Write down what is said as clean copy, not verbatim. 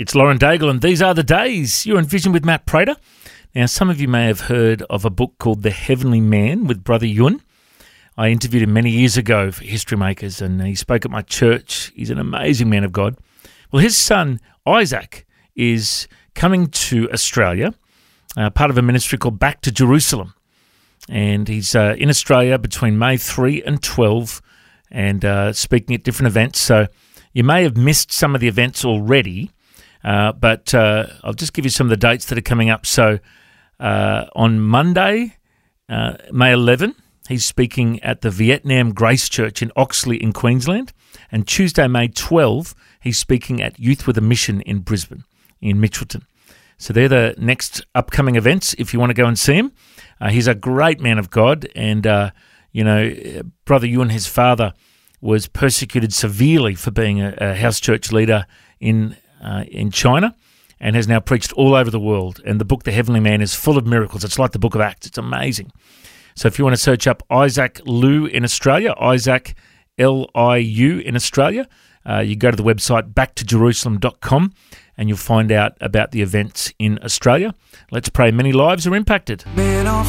It's Lauren Daigle, and these are the days. You're in Vision with Matt Prater. Now, some of you may have heard of a book called The Heavenly Man with Brother Yun. I interviewed him many years ago for History Makers, and he spoke at my church. He's an amazing man of God. Well, his son, Isaac, is coming to Australia, part of a ministry called Back to Jerusalem. And he's in Australia between May 3 and 12 and speaking at different events. So you may have missed some of the events already, but I'll just give you some of the dates that are coming up. So on Monday, May 11, he's speaking at the Vietnam Grace Church in Oxley in Queensland. And Tuesday, May 12, he's speaking at Youth with a Mission in Brisbane, in Mitchelton. So they're the next upcoming events if you want to go and see him. He's a great man of God, and, Brother Yun, his father, was persecuted severely for being a house church leader in China and has now preached all over the world. And the book, The Heavenly Man, is full of miracles. It's like the book of Acts. It's amazing. So if you want to search up Isaac Liu in Australia, Isaac Liu in Australia, you go to the website backtojerusalem.com and you'll find out about the events in Australia. Let's pray many lives are impacted. Men are